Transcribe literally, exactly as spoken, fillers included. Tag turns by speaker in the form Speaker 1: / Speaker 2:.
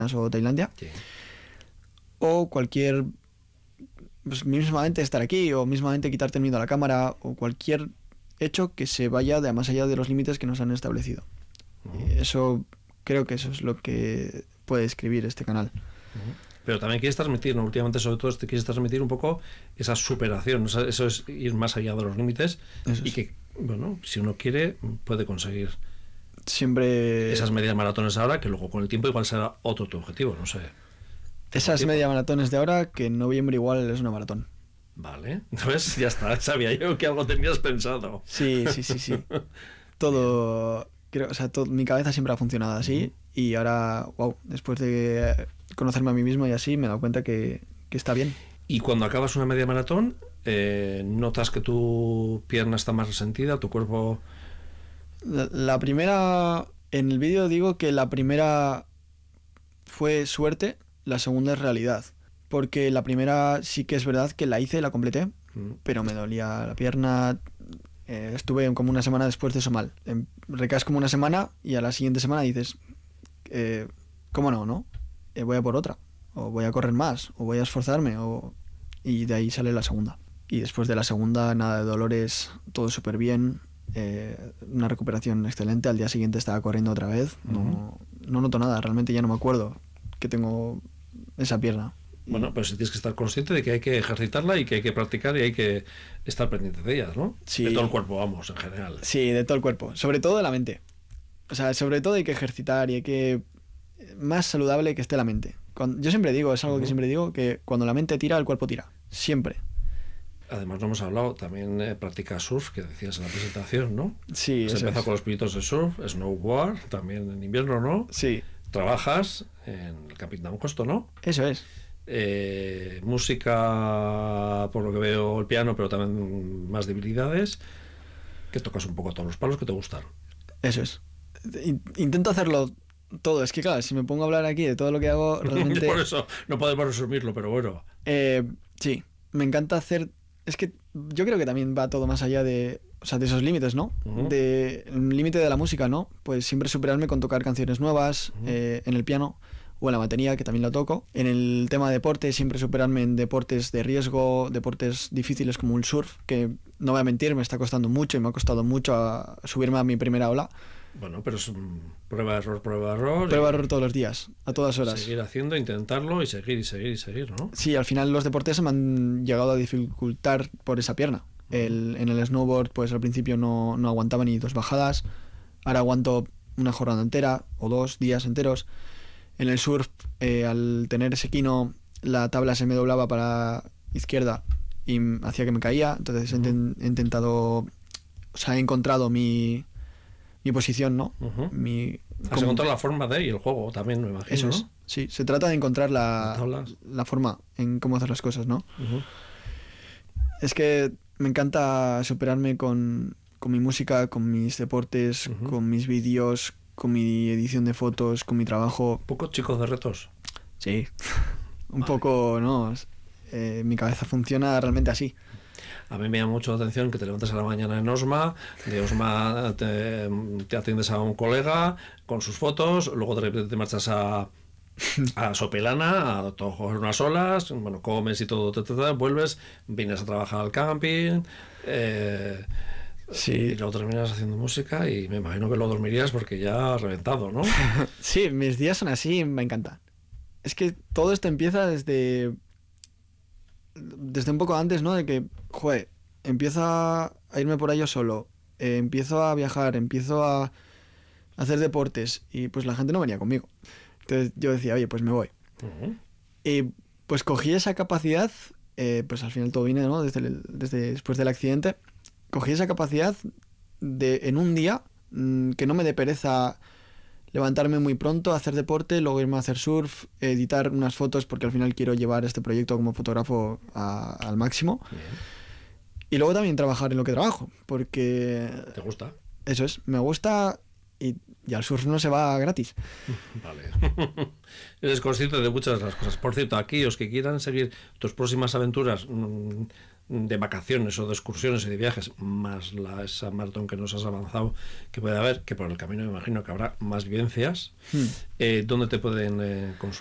Speaker 1: o Tailandia. Sí. O cualquier, pues mismamente estar aquí, o mismamente quitarte el miedo a la cámara, o cualquier hecho que se vaya de más allá de los límites que nos han establecido. Uh-huh. Eso, creo que eso es lo que puede describir este canal.
Speaker 2: Uh-huh. Pero también quieres transmitir, ¿no? Últimamente sobre todo te quieres transmitir un poco esa superación, eso, eso es ir más allá de los límites. Eso y es. Que, bueno, si uno quiere, puede conseguir
Speaker 1: siempre
Speaker 2: esas medias maratones ahora, que luego con el tiempo igual será otro tu objetivo, no sé.
Speaker 1: Esas medias maratones de ahora, que en noviembre igual es una maratón.
Speaker 2: Vale, entonces ya está, sabía yo que algo tenías pensado.
Speaker 1: Sí, sí, sí, sí. Todo, creo, o sea, todo, mi cabeza siempre ha funcionado así, uh-huh. Y ahora, wow, después de conocerme a mí mismo y así, me he dado cuenta que, que está bien.
Speaker 2: Y cuando acabas una media maratón, eh, ¿notas que tu pierna está más resentida, tu cuerpo...?
Speaker 1: La, la primera, en el vídeo digo que la primera fue suerte, la segunda es realidad. Porque la primera sí que es verdad que la hice y la completé, mm. pero me dolía la pierna. Eh, estuve como una semana después de eso mal. Eh, recaes como una semana y a la siguiente semana dices, eh, ¿cómo no, no? Eh, voy a por otra, o voy a correr más, o voy a esforzarme, o... y de ahí sale la segunda. Y después de la segunda, nada de dolores, todo súper bien, eh, una recuperación excelente. Al día siguiente estaba corriendo otra vez, uh-huh. no, no noto nada, realmente ya no me acuerdo que tengo esa pierna.
Speaker 2: Bueno, pero si tienes que estar consciente de que hay que ejercitarla y que hay que practicar y hay que estar pendiente de ellas, ¿no?
Speaker 1: Sí.
Speaker 2: De todo el cuerpo, vamos, en general.
Speaker 1: Sí, de todo el cuerpo, sobre todo de la mente. O sea, sobre todo hay que ejercitar y hay que... más saludable que esté la mente. Cuando... yo siempre digo, es algo uh-huh. que siempre digo, que cuando la mente tira, el cuerpo tira. Siempre.
Speaker 2: Además, no hemos hablado, también eh, practicas surf, que decías en la presentación, ¿no?
Speaker 1: Sí,
Speaker 2: Has empezado
Speaker 1: es.
Speaker 2: con los pinitos de surf, snowboard, también en invierno, ¿no?
Speaker 1: Sí.
Speaker 2: Trabajas en el Camping Down Costo, ¿no?
Speaker 1: Eso es.
Speaker 2: Eh, música, por lo que veo, el piano, pero también más debilidades, que tocas un poco todos los palos que te gustan.
Speaker 1: Eso es. Intento hacerlo todo. Es que claro, si me pongo a hablar aquí de todo lo que hago, realmente...
Speaker 2: Por eso no podemos resumirlo, pero bueno.
Speaker 1: Eh, sí, me encanta hacer... Es que yo creo que también va todo más allá de... O sea, de esos límites, ¿no? Uh-huh. De el límite de la música, ¿no? Pues siempre superarme con tocar canciones nuevas, uh-huh. eh, en el piano o en la batería, que también la toco. En el tema de deporte, siempre superarme en deportes de riesgo, deportes difíciles como el surf, que no voy a mentir, me está costando mucho y me ha costado mucho a subirme a mi primera ola.
Speaker 2: Bueno, pero es un prueba, error, prueba, error.
Speaker 1: Prueba, error todos los días, a todas horas.
Speaker 2: Seguir haciendo, intentarlo y seguir y seguir y seguir, ¿no?
Speaker 1: Sí, al final los deportes se me han llegado a dificultar por esa pierna. Uh-huh. El, en el snowboard, pues al principio no, no aguantaba ni dos bajadas. Ahora aguanto una jornada entera o dos días enteros. En el surf, eh, al tener ese quino, la tabla se me doblaba para izquierda y hacía que me caía. Entonces uh-huh. he, inten- he intentado, o sea, he encontrado mi... mi posición, ¿no? Uh-huh. Mi,
Speaker 2: Has como... encontrado la forma de y el juego también, me imagino.
Speaker 1: Eso es,
Speaker 2: ¿no?
Speaker 1: Sí, se trata de encontrar la, la forma en cómo hacer las cosas, ¿no?
Speaker 2: Uh-huh.
Speaker 1: Es que me encanta superarme con, con mi música, con mis deportes, uh-huh. con mis vídeos, con mi edición de fotos, con mi trabajo.
Speaker 2: ¿Un poco chicos de retos?
Speaker 1: Sí, un vale. poco, ¿no? Eh, mi cabeza funciona realmente así.
Speaker 2: A mí me llama mucho la atención que te levantas a la mañana en Osma, de Osma te, te atiendes a un colega con sus fotos, luego de repente te marchas a, a Sopelana, a coger unas olas, bueno, comes y todo, te, te, te, vuelves, vienes a trabajar al camping, eh, sí. y luego terminas haciendo música y me imagino que lo dormirías porque ya has reventado, ¿no?
Speaker 1: Sí, mis días son así, me encantan. Es que todo esto empieza desde... desde un poco antes, ¿no? De que, joder, empiezo a irme por ahí yo solo, eh, empiezo a viajar, empiezo a hacer deportes y pues la gente no venía conmigo. Entonces yo decía, oye, pues me voy. Uh-huh. Y pues cogí esa capacidad, eh, pues al final todo vine, ¿no? Desde, el, desde después del accidente, cogí esa capacidad de en un día mmm, que no me dé pereza levantarme muy pronto, hacer deporte, luego irme a hacer surf, editar unas fotos, porque al final quiero llevar este proyecto como fotógrafo a, al máximo. Bien. Y luego también trabajar en lo que trabajo, porque...
Speaker 2: ¿Te gusta?
Speaker 1: Eso es, me gusta y, y al surf no se va gratis.
Speaker 2: Vale. Eres consciente de muchas de las cosas. Por cierto, aquellos que quieran seguir tus próximas aventuras, de vacaciones o de excursiones y de viajes, más la, esa maratón que nos has avanzado, que puede haber, que por el camino me imagino que habrá más vivencias,
Speaker 1: Hmm.
Speaker 2: eh, ¿dónde te pueden eh, consultar?